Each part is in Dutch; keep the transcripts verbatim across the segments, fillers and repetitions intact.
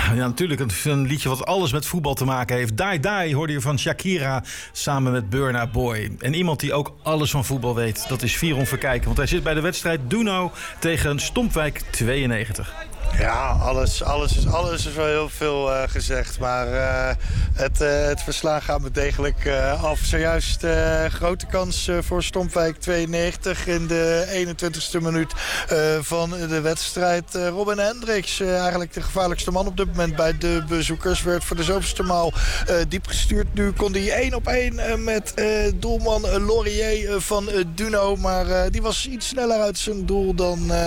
Ja, natuurlijk. Een, een liedje wat alles met voetbal te maken heeft. Die Die hoorde je van Shakira samen met Burna Boy. En iemand die ook alles van voetbal weet, dat is Viron Verkijken. Want hij zit bij de wedstrijd Duno tegen Stompwijk tweeënnegentig. Ja, alles, alles, is, alles is wel heel veel uh, gezegd. Maar uh, het, uh, het verslag gaat me degelijk uh, af. Zojuist uh, grote kans uh, voor Stompwijk tweeënnegentig in de eenentwintigste minuut uh, van de wedstrijd. Uh, Robin Hendricks, uh, eigenlijk de gevaarlijkste man op dit moment bij de bezoekers, werd voor de zoveelste maal uh, diep gestuurd. Nu kon hij één op één uh, met uh, doelman uh, Laurier uh, van uh, Duno. Maar uh, die was iets sneller uit zijn doel dan, uh,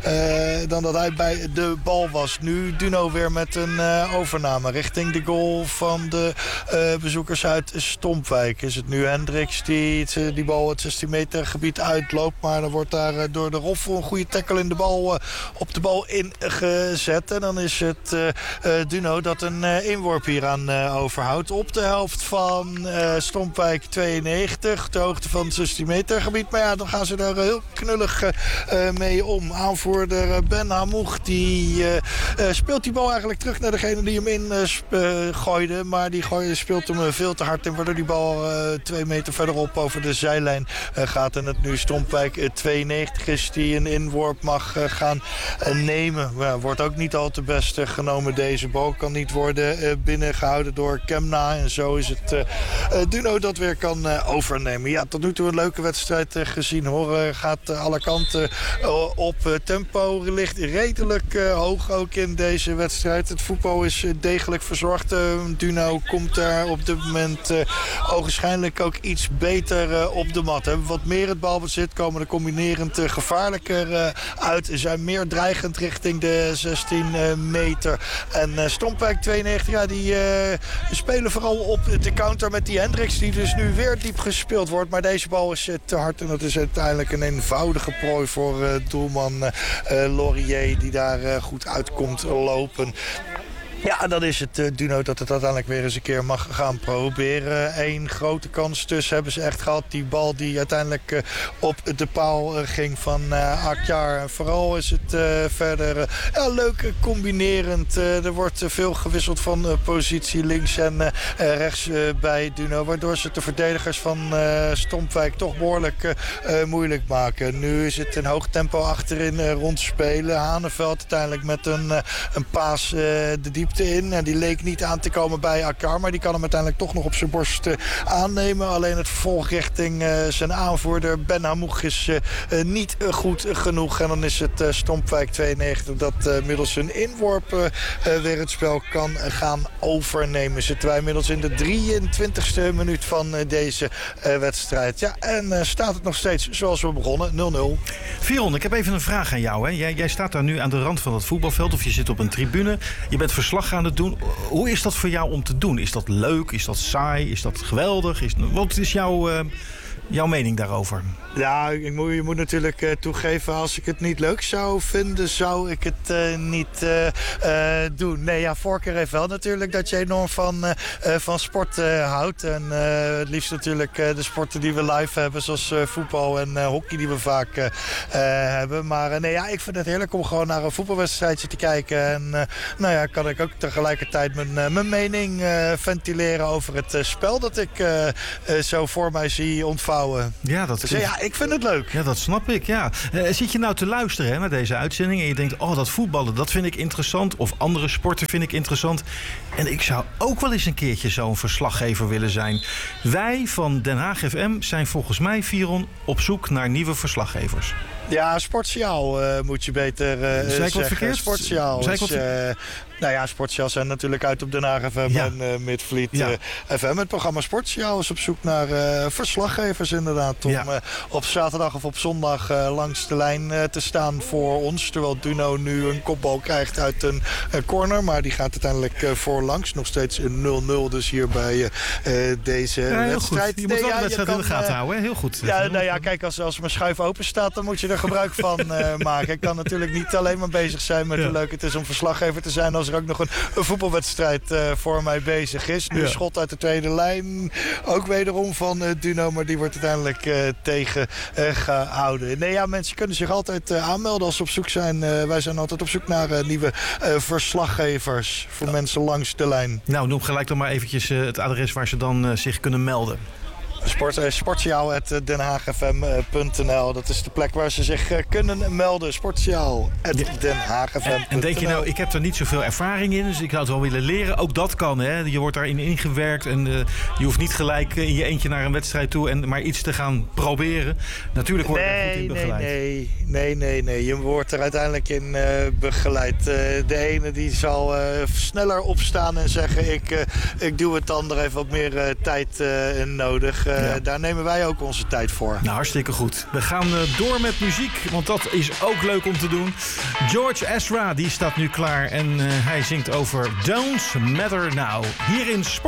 uh, dan dat hij bij de bal was. Nu Duno weer met een uh, overname richting de goal van de uh, bezoekers uit Stompwijk. Is het nu Hendricks die het, die bal het zestien meter gebied uitloopt. Maar dan wordt daar uh, door de Roffel een goede tackle in de bal, uh, op de bal ingezet. En dan is het uh, uh, Duno dat een uh, inworp hier aan uh, overhoudt. Op de helft van uh, Stompwijk tweeënnegentig. De hoogte van het zestien meter gebied. Maar ja, dan gaan ze daar heel knullig uh, mee om. Aanvoerder uh, Ben Hamoug die Uh, uh, speelt die bal eigenlijk terug naar degene die hem in uh, sp- uh, gooide. Maar die gooide, speelt hem uh, veel te hard in. Waardoor die bal uh, twee meter verderop over de zijlijn uh, gaat. En het nu Stompwijk uh, tweeënnegentig is die een inworp mag uh, gaan uh, nemen. Ja, wordt ook niet al te best uh, genomen. Deze bal kan niet worden uh, binnengehouden door Kemna. En zo is het uh, uh, Duno dat weer kan uh, overnemen. Ja, tot nu toe een leuke wedstrijd uh, gezien hoor. Uh, gaat uh, alle kanten uh, op uh, tempo. Ligt redelijk uh, hoog ook in deze wedstrijd. Het voetbal is degelijk verzorgd. Uh, Duno komt daar op dit moment uh, ogenschijnlijk ook iets beter uh, op de mat. Hebben wat meer het balbezit, komen er combinerend uh, gevaarlijker uh, uit. Zijn meer dreigend richting de zestien uh, meter. En uh, Stompwijk tweeënnegentig, ja, die uh, spelen vooral op de counter met die Hendricks, die dus nu weer diep gespeeld wordt. Maar deze bal is uh, te hard en dat is uiteindelijk een eenvoudige prooi voor uh, doelman uh, uh, Laurier, die daar uh, goed uitkomt lopen. Ja, en dan is het uh, Duno dat het uiteindelijk weer eens een keer mag gaan proberen. Eén grote kans dus hebben ze echt gehad. Die bal die uiteindelijk uh, op de paal uh, ging van uh, Akjar. En vooral is het uh, verder uh, ja, leuk combinerend. Uh, er wordt uh, veel gewisseld van uh, positie links en uh, rechts uh, bij Duno. Waardoor ze de verdedigers van uh, Stompwijk toch behoorlijk uh, uh, moeilijk maken. Nu is het een hoog tempo achterin uh, rondspelen. Haneveld uiteindelijk met een, uh, een paas uh, de diepte in. En die leek niet aan te komen bij Akar. Maar die kan hem uiteindelijk toch nog op zijn borst uh, aannemen. Alleen het vervolg richting uh, zijn aanvoerder Ben Hamoug is uh, uh, niet uh, goed uh, genoeg. En dan is het uh, Stompwijk tweeënnegentig dat uh, middels een inworp uh, uh, weer het spel kan uh, gaan overnemen. Zitten wij inmiddels in de drieëntwintigste minuut van uh, deze uh, wedstrijd. Ja, en uh, staat het nog steeds zoals we begonnen. nul nul. Viron, ik heb even een vraag aan jou. Hè. Jij, jij staat daar nu aan de rand van het voetbalveld of je zit op een tribune. Je bent verslag aan het doen. Hoe is dat voor jou om te doen? Is dat leuk? Is dat saai? Is dat geweldig? Is, wat is jouw, uh, jouw mening daarover? Ja, ik moet, je moet natuurlijk uh, toegeven, als ik het niet leuk zou vinden, zou ik het uh, niet uh, uh, doen. Nee, ja, voorkeur heeft wel natuurlijk dat je enorm van, uh, uh, van sport uh, houdt. En uh, het liefst natuurlijk uh, de sporten die we live hebben, zoals uh, voetbal en uh, hockey die we vaak uh, uh, hebben. Maar uh, nee, ja, ik vind het heerlijk om gewoon naar een voetbalwedstrijdje te kijken. En uh, nou ja, kan ik ook tegelijkertijd mijn, uh, mijn mening uh, ventileren over het uh, spel dat ik uh, uh, zo voor mij zie ontvouwen. Ja, dat is... Dus, ja, ik vind het leuk. Ja, dat snap ik, ja. Uh, zit je nou te luisteren hè, naar deze uitzending en je denkt, oh, dat voetballen, dat vind ik interessant. Of andere sporten vind ik interessant. En ik zou ook wel eens een keertje zo'n verslaggever willen zijn. Wij van Den Haag F M zijn volgens mij, Viron, op zoek naar nieuwe verslaggevers. Ja, Sportsignaal uh, moet je beter uh, Zei ik wat zeggen. verkeerd? Sportsignaal Zei ik wat is... Uh, nou ja, Sportsignaal zijn natuurlijk uit op Den Haag F M ja. en uh, Midvliet ja. uh, F M. Het programma Sportsignaal is op zoek naar uh, verslaggevers inderdaad. Om ja. uh, op zaterdag of op zondag uh, langs de lijn uh, te staan voor ons. Terwijl Duno nu een kopbal krijgt uit een uh, corner. Maar die gaat uiteindelijk uh, voorlangs. Nog steeds een nul nul dus hier bij uh, deze ja, heel wedstrijd. Goed. Je moet wel nee, de wedstrijd ja, in de gaten uh, houden. Hè? Heel goed. Ja, nou ja, kijk, als, als mijn schuif open staat, dan moet je er gebruik van uh, maken. Ik kan natuurlijk niet alleen maar bezig zijn met ja. hoe leuk het is om verslaggever te zijn als er ook nog een, een voetbalwedstrijd uh, voor mij bezig is. Nu ja. schot uit de tweede lijn. Ook wederom van uh, Duno, maar die wordt wordt uiteindelijk uh, tegengehouden. Uh, nee, ja, mensen kunnen zich altijd uh, aanmelden als ze op zoek zijn. Uh, wij zijn altijd op zoek naar uh, nieuwe uh, verslaggevers voor ja. mensen langs de lijn. Nou, noem gelijk dan maar eventjes uh, het adres waar ze dan uh, zich kunnen melden. Sport, uh, sportsignaal at den haag f m punt n l. Dat is de plek waar ze zich uh, kunnen melden. Sportsignaal at den haag f m punt n l. En, en denk je nou, ik heb er niet zoveel ervaring in, dus ik zou het wel willen leren. Ook dat kan, hè. Je wordt daarin ingewerkt en uh, je hoeft niet gelijk in je eentje naar een wedstrijd toe en maar iets te gaan proberen. Natuurlijk word je nee, er goed in begeleid. Nee, nee, nee, nee. Je wordt er uiteindelijk in uh, begeleid. Uh, de ene die zal uh, sneller opstaan en zeggen, ik, uh, ik doe het, de ander heeft wat meer uh, tijd uh, nodig. Uh, Ja. Daar nemen wij ook onze tijd voor. Nou, hartstikke goed. We gaan uh, door met muziek, want dat is ook leuk om te doen. George Ezra, die staat nu klaar en uh, hij zingt over Don't Matter Now. Hier in Sport.